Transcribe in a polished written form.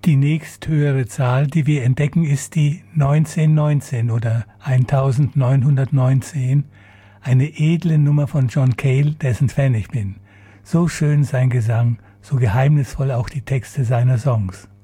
Die nächsthöhere Zahl, die wir entdecken, ist die 1919 oder 1919, eine edle Nummer von John Cale, dessen Fan ich bin. So schön sein Gesang, so geheimnisvoll auch die Texte seiner Songs.